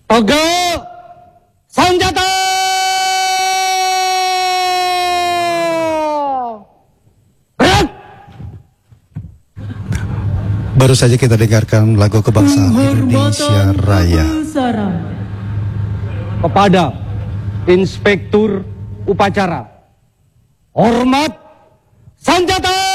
Tegak senjata! Gerak! Baru saja kita dengarkan lagu kebangsaan Indonesia Raya. Kepada Inspektur Upacara, hormat senjata!